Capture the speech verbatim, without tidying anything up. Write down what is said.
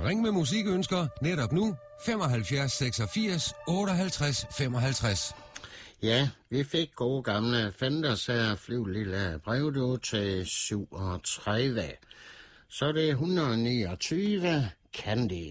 Ring med musikønsker netop nu femoghalvfjerds seksogfirs otteoghalvtreds femoghalvtreds. Ja, vi fik gode gamle Fenders her, flyv lille brevdue til syvogtredive. Så det er et hundrede og niogtyve Candy.